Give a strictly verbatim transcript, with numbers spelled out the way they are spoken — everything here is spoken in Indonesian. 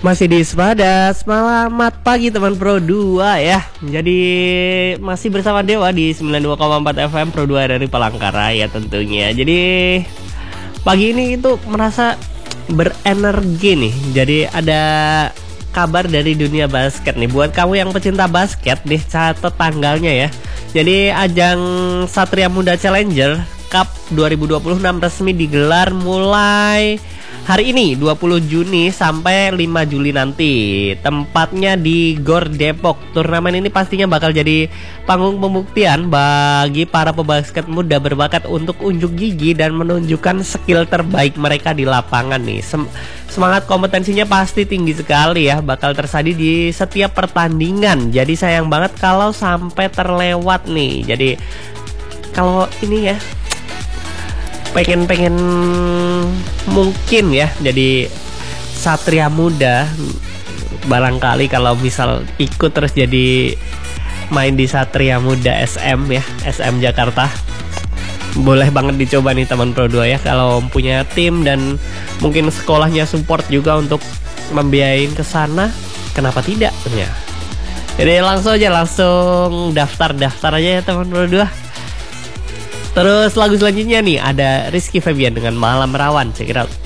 Masih di Sepada, selamat pagi teman Pro dua ya. Jadi masih bersama Dewa di sembilan puluh dua koma empat F M Pro dua dari Palangkaraya tentunya. Jadi pagi ini itu merasa berenergi nih. Jadi ada kabar dari dunia basket nih. Buat kamu yang pecinta basket nih, catat tanggalnya ya. Jadi ajang Satria Muda Challenger Cup dua ribu dua puluh enam resmi digelar mulai hari ini dua puluh Juni sampai lima Juli nanti. Tempatnya di Gor Depok. Turnamen ini pastinya bakal jadi panggung pembuktian bagi para pebasket muda berbakat untuk unjuk gigi dan menunjukkan skill terbaik mereka di lapangan nih. Sem- Semangat kompetensinya pasti tinggi sekali ya, bakal tersaji di setiap pertandingan. Jadi sayang banget kalau sampai terlewat nih. Jadi kalau ini ya pengen-pengen mungkin ya jadi Satria Muda, barangkali kalau misal ikut terus jadi main di Satria Muda S M ya, S M Jakarta, boleh banget dicoba nih teman Pro dua ya. Kalau punya tim dan mungkin sekolahnya support juga untuk membiayain ke sana, kenapa tidak ya. Jadi langsung aja langsung daftar-daftar aja ya teman Pro dua. Terus lagu selanjutnya nih ada Rizky Febian dengan Malam Rawan. Check it out.